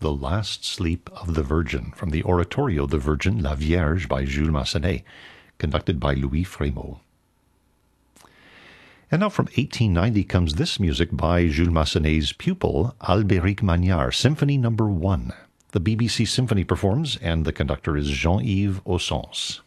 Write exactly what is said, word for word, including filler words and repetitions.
The Last Sleep of the Virgin from the oratorio The Virgin, La Vierge by Jules Massenet, conducted by Louis Frémaux. And now from eighteen ninety comes this music by Jules Massenet's pupil, Albéric Magnard, Symphony Number One. The B B C Symphony performs, and the conductor is Jean-Yves Ossens.